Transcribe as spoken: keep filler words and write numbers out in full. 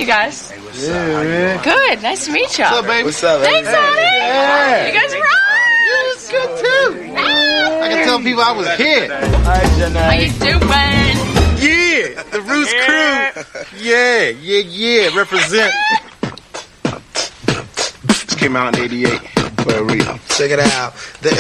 you guys? Hey, what's up? Yeah, man. Good. Nice to meet y'all. What's up, baby? What's up, Thanks, baby? honey. Yeah. You guys rock. It's good too. I can tell people I was here. Hi, How you Janae. doing? Yeah, the Roots crew. Yeah, yeah, yeah. Represent. This came out in eighty-eight. For real. Check it out. The